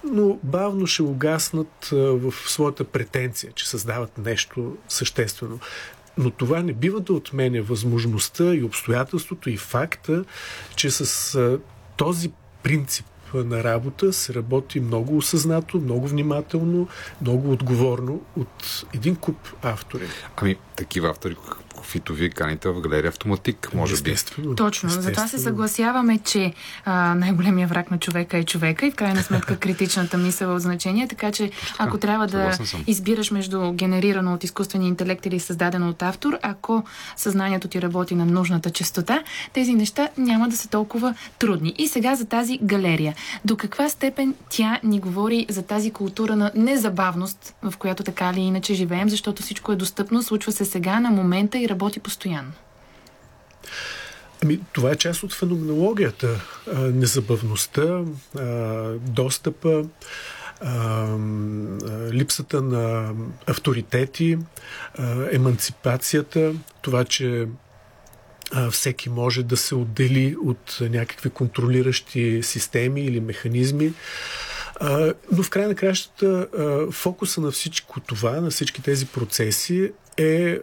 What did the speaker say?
но бавно ще угаснат в своята претенция, че създават нещо съществено. Но това не бива да отменя възможността и обстоятелството и факта, че с този принцип на работа се работи много осъзнато, много внимателно, много отговорно от един куп автори. Ами, такива автори, каквито вие каните в галерия Автоматик, може би. Точно. Затова се съгласяваме, че най-големият враг на човека е човека и в крайна сметка критичната мисъл е от значение, така че ако трябва да избираш между генерирано от изкуствения интелект или създадено от автор, ако съзнанието ти работи на нужната честота, тези неща няма да са толкова трудни. И сега за тази галерия. До каква степен тя ни говори за тази култура на незабавност, в която така или иначе живеем, защото всичко е достъпно, случва се сега, на момента и работи постоянно? Ами, това е част от феноменологията. Незабавността, достъпа, липсата на авторитети, еманципацията, това, че всеки може да се отдели от някакви контролиращи системи или механизми. Но в край на кращата фокуса на всичко това, на всички тези процеси е